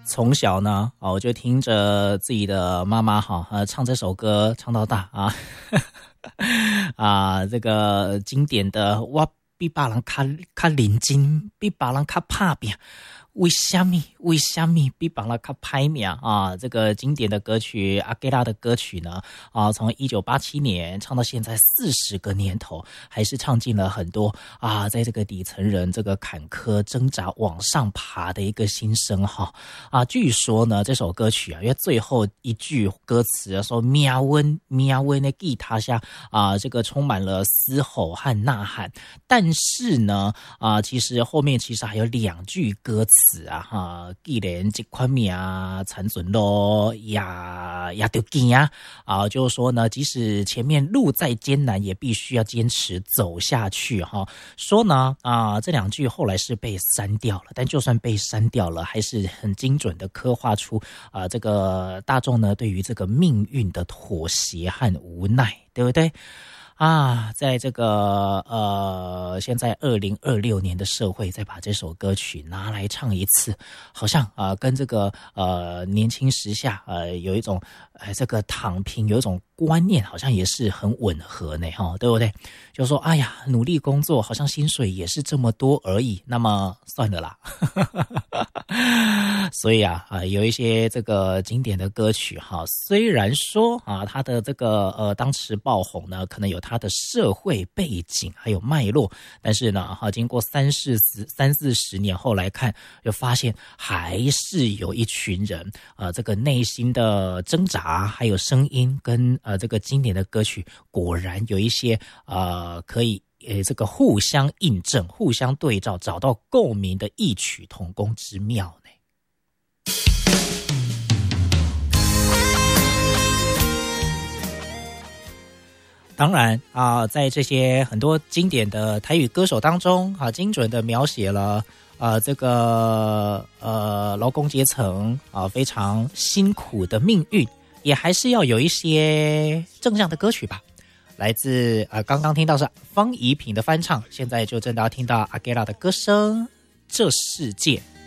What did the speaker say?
从小呢，我就听着自己的妈妈唱这首歌唱到大啊。这个经典的我比别人较认真，比别人较打拼。为什么比别人较歹命啊？这个经典的歌曲阿盖拉的歌曲呢，从1987年唱到现在40个年头，还是唱尽了很多在这个底层人这个坎坷挣扎往上爬的一个心声据说呢，这首歌曲因为最后一句歌词说喵温的吉他下这个充满了嘶吼和呐喊，但是呢其实后面其实还有2句歌词既然这款命残存咯也就见就是说呢，即使前面路再艰难，也必须要坚持走下去说呢这2句后来是被删掉了，但就算被删掉了，还是很精准的刻画出这个大众呢对于这个命运的妥协和无奈，对不对？在这个现在2026年的社会，再把这首歌曲拿来唱一次，好像跟这个年轻时下有一种这个躺平有一种观念，好像也是很吻合呢对不对？就说哎呀，努力工作好像薪水也是这么多而已，那么算了啦。所以有一些这个经典的歌曲虽然说它的这个当时爆红呢，可能有它的社会背景还有脉络，但是呢经过30-40年后来看，就发现还是有一群人这个内心的挣扎还有声音跟这个经典的歌曲果然有一些可以这个互相印证互相对照，找到共鸣的异曲同工之妙呢。当然在这些很多经典的台语歌手当中精准的描写了这个劳工阶层非常辛苦的命运，也还是要有一些正向的歌曲吧。来自刚刚听到是方怡萍的翻唱，现在就真的要听到阿盖拉的歌声《这世界》。